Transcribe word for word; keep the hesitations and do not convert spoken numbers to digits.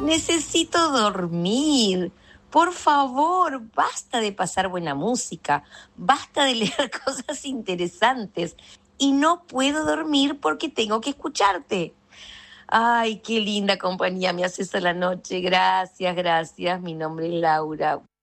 Necesito dormir. Por favor, basta de pasar buena música, basta de leer cosas interesantes y no puedo dormir porque tengo que escucharte. Ay, qué linda compañía me haces a la noche. Gracias, gracias. Mi nombre es Laura.